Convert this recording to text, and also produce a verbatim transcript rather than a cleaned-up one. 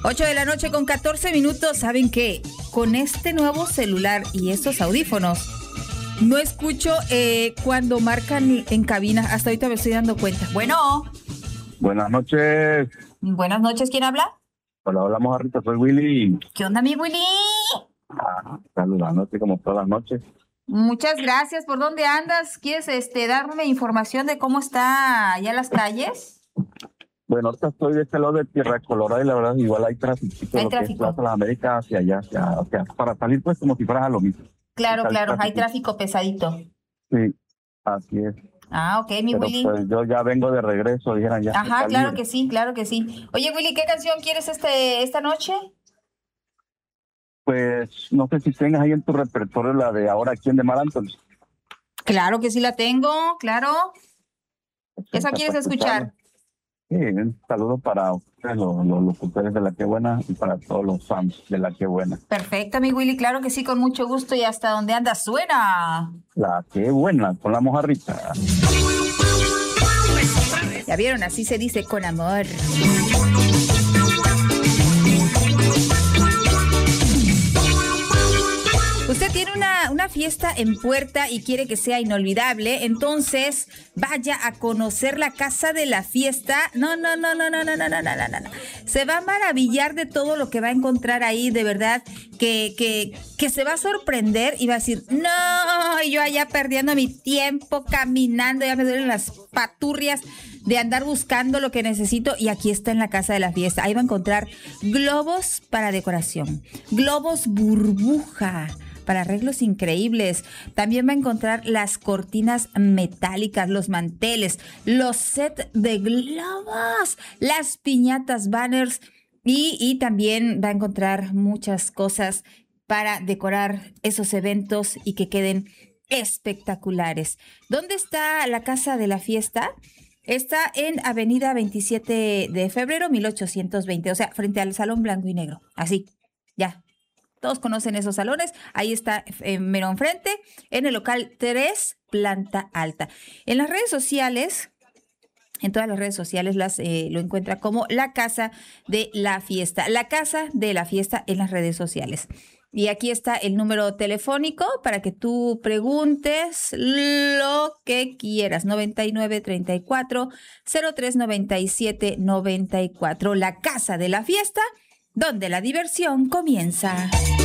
ocho de la noche con catorce minutos. ¿Saben qué? Con este nuevo celular y estos audífonos, no escucho eh, cuando marcan en cabina. Hasta ahorita me estoy dando cuenta. Bueno. Buenas noches. Buenas noches. ¿Quién habla? Hola, hola, mojarrita. Soy Willy. ¿Qué onda, mi Willy? Ah, saludándote como todas las noches. Muchas gracias. ¿Por dónde andas? ¿Quieres este, darme información de cómo está allá las calles? Bueno, ahorita estoy de este lado de Tierra Colorada y la verdad igual hay tráfico. Hay lo que tráfico. es Plaza Las Américas hacia allá, hacia, o sea, para salir pues como si fueras a lo mismo. Claro, Está el claro. Hay tráfico. tráfico pesadito. Sí, así es. Ah, ok, mi Pero Willy. pues yo ya vengo de regreso, dijeran ya. Ajá, está claro libre. que sí, claro que sí. Oye, Willy, ¿qué canción quieres este esta noche? Pues no sé si tengas ahí en tu repertorio la de Ahora Quién de Mar Anthony. Claro que sí la tengo, claro. ¿Esa Para quieres escucharla. escuchar? Sí, un saludo para ustedes, los, los locutores de La Que Buena y para todos los fans de La Que Buena. Perfecto, mi Willy, claro que sí, con mucho gusto. Y hasta donde andas suena. La Que Buena, con la mojarrita. Ya vieron, así se dice, con amor. Usted tiene una, una fiesta en puerta y quiere que sea inolvidable, entonces vaya a conocer la casa de la fiesta. No, no, no, no, no, no, no, no, no, no, no. Se va a maravillar de todo lo que va a encontrar ahí, de verdad, que, que, que se va a sorprender y va a decir, no, yo allá perdiendo mi tiempo caminando, ya me duelen las paturrias de andar buscando lo que necesito, y aquí está en la casa de la fiesta. Ahí va a encontrar globos para decoración, globos burbuja para arreglos increíbles. También va a encontrar las cortinas metálicas, los manteles, los sets de globos, las piñatas, banners, y, y también va a encontrar muchas cosas para decorar esos eventos y que queden espectaculares. ¿Dónde está la casa de la fiesta? Está en Avenida veintisiete de febrero, mil ochocientos veinte, o sea, frente al Salón Blanco y Negro. Así, ya. Todos conocen esos salones. Ahí está, eh, mero enfrente, en el local tres, planta alta. En las redes sociales, en todas las redes sociales las eh, lo encuentra como la casa de la fiesta. La casa de la fiesta en las redes sociales. Y aquí está el número telefónico para que tú preguntes lo que quieras. noventa y nueve, treinta y cuatro, cero tres, noventa y siete, noventa y cuatro. La casa de la fiesta, donde la diversión comienza.